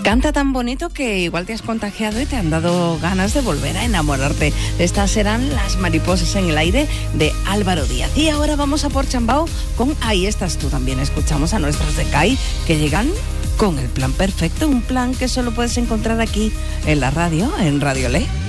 Canta tan bonito que igual te has contagiado y te han dado ganas de volver a enamorarte. Estas serán Las mariposas en el aire de Álvaro Díaz. Y ahora vamos a por Chambao con Ahí estás tú también. Escuchamos a nuestros de CAI que llegan con el plan perfecto, un plan que solo puedes encontrar aquí en la radio, en Radio Le.